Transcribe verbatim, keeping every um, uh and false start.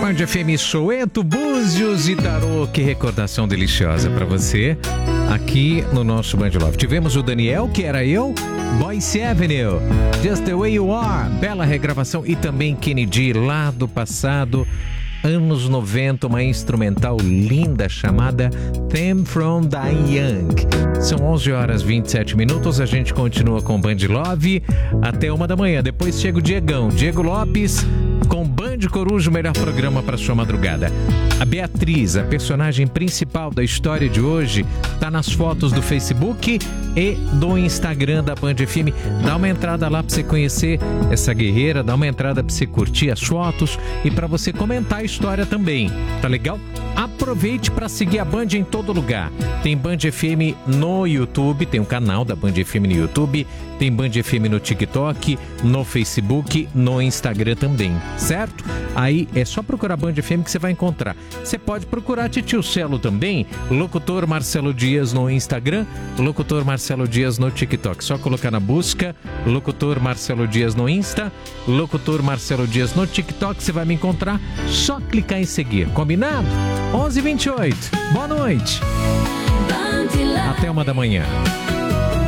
Band F M Soweto, Búzios e Tarô. Que recordação deliciosa pra você aqui no nosso Band Love. Tivemos o Daniel, que era eu, Boyce Avenue, Just the Way You Are, bela regravação, e também Kenny G, lá do passado, anos noventa, uma instrumental linda chamada Theme from Die Young. São onze horas e vinte e sete minutos, a gente continua com Band Love até uma da manhã. Depois chega o Diegão, Diego Lopes, com Band Coruja, o melhor programa para sua madrugada. A Beatriz, a personagem principal da história de hoje, tá nas fotos do Facebook e do Instagram da Band F M. Dá uma entrada lá para você conhecer essa guerreira, dá uma entrada para você curtir as fotos e para você comentar a história também, tá legal? Aproveite para seguir a Band em todo lugar. Tem Band F M no YouTube, tem um canal da Band F M no YouTube, tem Band F M no TikTok, no Facebook, no Instagram também, certo? Aí é só procurar Band F M que você vai encontrar. Você pode procurar Titio Celo também, Locutor Marcelo Dias no Instagram, Locutor Marcelo Dias no TikTok. Só colocar na busca Locutor Marcelo Dias no Insta, Locutor Marcelo Dias no TikTok, você vai me encontrar. Só clicar em seguir, combinado? onze e vinte e oito, boa noite. Até uma da manhã.